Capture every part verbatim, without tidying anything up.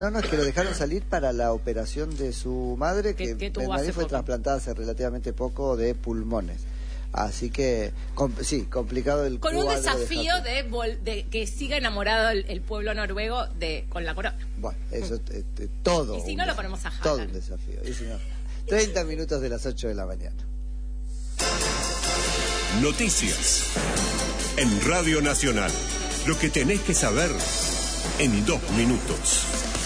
No, no, es que lo dejaron salir para la operación de su madre, que Bernadette fue trasplantada hace relativamente poco de pulmones. Así que, com sí, complicado el Con un desafío de, de, de que siga enamorado el, el pueblo noruego de con la corona. Bueno, eso es eh, eh, todo. Y si no, lo ponemos a jalar. Todo un desafío. Y si no, treinta minutos de las ocho de la mañana. Noticias en Radio Nacional. Lo que tenés que saber en dos minutos.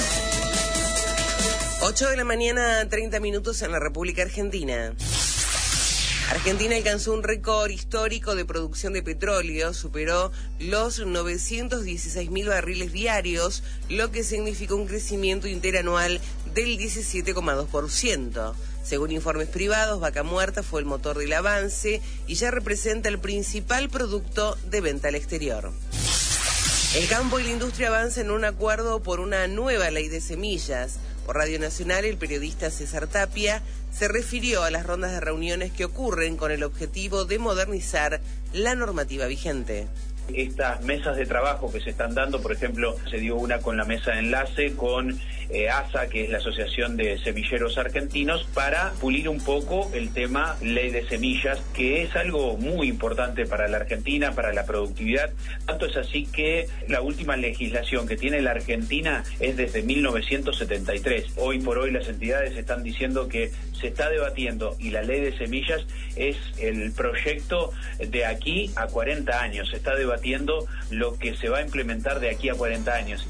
ocho de la mañana, treinta minutos en la República Argentina. Argentina alcanzó un récord histórico de producción de petróleo, superó los novecientos dieciséis mil barriles diarios, lo que significó un crecimiento interanual del diecisiete coma dos por ciento. Según informes privados, Vaca Muerta fue el motor del avance y ya representa el principal producto de venta al exterior. El campo y la industria avanzan en un acuerdo por una nueva ley de semillas. Por Radio Nacional, el periodista César Tapia se refirió a las rondas de reuniones que ocurren con el objetivo de modernizar la normativa vigente. Estas mesas de trabajo que se están dando, por ejemplo, se dio una con la mesa de enlace con eh, A S A, que es la Asociación de Semilleros Argentinos, para pulir un poco el tema ley de semillas, que es algo muy importante para la Argentina, para la productividad. Tanto es así que la última legislación que tiene la Argentina es desde mil novecientos setenta y tres. Hoy por hoy las entidades están diciendo que se está debatiendo y la ley de semillas es el proyecto de aquí a cuarenta años. Se está debatiendo lo que se va a implementar de aquí a cuarenta años.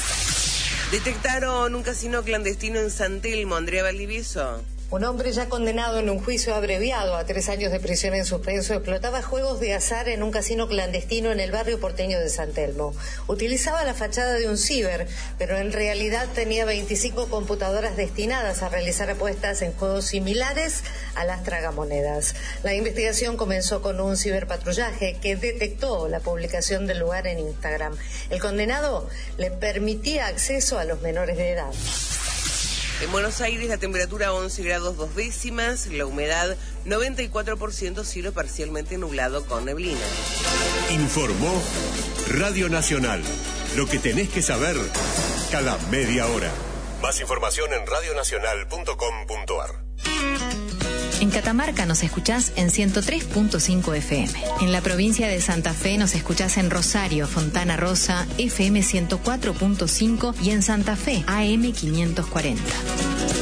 Detectaron un casino clandestino en San Telmo. Andrea Valdivieso. Un hombre ya condenado en un juicio abreviado a tres años de prisión en suspenso explotaba juegos de azar en un casino clandestino en el barrio porteño de San Telmo. Utilizaba la fachada de un ciber, pero en realidad tenía veinticinco computadoras destinadas a realizar apuestas en juegos similares a las tragamonedas. La investigación comenzó con un ciberpatrullaje que detectó la publicación del lugar en Instagram. El condenado le permitía acceso a los menores de edad. En Buenos Aires la temperatura once grados dos décimas, la humedad noventa y cuatro por ciento, cielo parcialmente nublado con neblina. Informó Radio Nacional. Lo que tenés que saber cada media hora. Más información en radio nacional punto com punto ar. En Catamarca nos escuchás en ciento tres punto cinco F M. En la provincia de Santa Fe nos escuchás en Rosario, Fontana Rosa, F M ciento cuatro punto cinco y en Santa Fe, A M quinientos cuarenta.